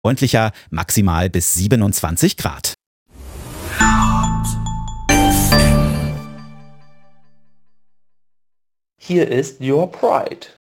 Freundlicher, maximal bis 27 Grad. Hier ist Your Pride.